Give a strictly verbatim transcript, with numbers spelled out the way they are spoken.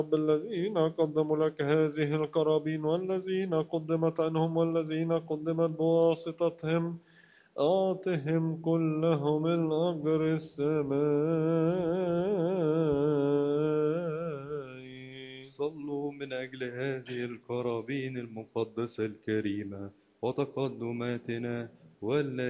رب الذين قدموا لك هذه القرابين والذين قدمت عنهم والذين قدمت بواسطتهم آتهم كلهم الأجر السمائي. صلوا من أجل هذه القرابين المقدسة الكريمة وتقدماتنا والتي